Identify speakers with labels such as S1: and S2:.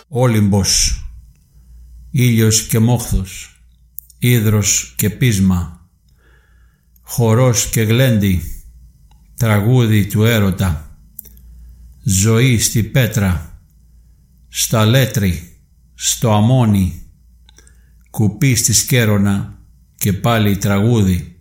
S1: Όλυμπος, ήλιος και μόχθος, ύδρος και πείσμα, χορός και γλέντι, τραγούδι του έρωτα, ζωή στη πέτρα, στα λέτρη, στο αμόνι, κουπί στη σκέρονα και πάλι τραγούδι.